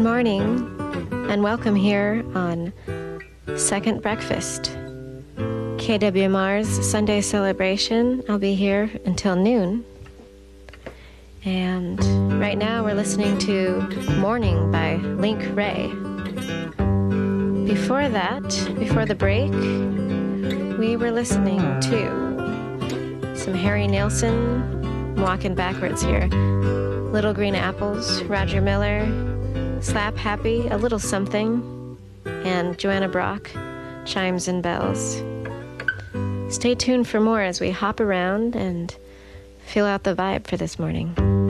morning, and welcome here on Second Breakfast, KWMR's Sunday celebration. I'll be here until noon. And right now we're listening to Morning by Link Wray. Before that, before the break, we were listening to some Harry Nilsson. I'm walking backwards here. Little Green Apples, Roger Miller, Slap Happy, A Little Something, and Joanna Brock, Chimes and Bells. Stay tuned for more as we hop around and feel out the vibe for this morning.